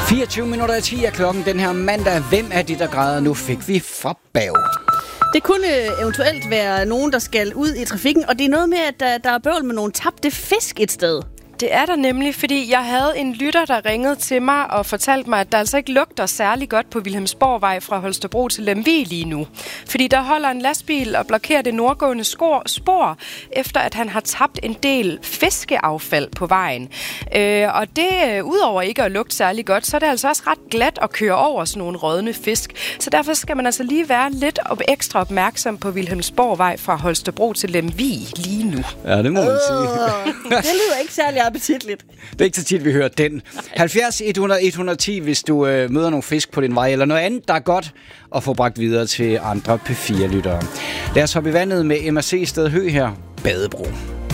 24 minutter i 10 er klokken den her mandag. Hvem er de, der græder? Nu fik vi fra bag. Det kunne eventuelt være nogen, der skal ud i trafikken, og det er noget med, at der er bøvl med nogle tabte fisk et sted. Det er der nemlig, fordi jeg havde en lytter, der ringede til mig og fortalte mig, at der altså ikke lugter særlig godt på Vilhelmsborgvej fra Holstebro til Lemvig lige nu. Fordi der holder en lastbil og blokerer det nordgående spor, efter at han har tabt en del fiskeaffald på vejen. Og det, udover ikke at lugte særlig godt, så er det altså også ret glat at køre over sådan nogle rådne fisk. Så derfor skal man altså lige være lidt ekstra opmærksom på Vilhelmsborgvej fra Holstebro til Lemvig lige nu. Ja, det må man sige. Det lyder ikke særlig appetitligt. Det er ikke så tit, vi hører den. 70 100 110, hvis du møder nogle fisk på din vej, eller noget andet, der er godt at få bragt videre til andre P4-lyttere. Lad os hoppe i vandet med MRC Sted Hø her, Badebro.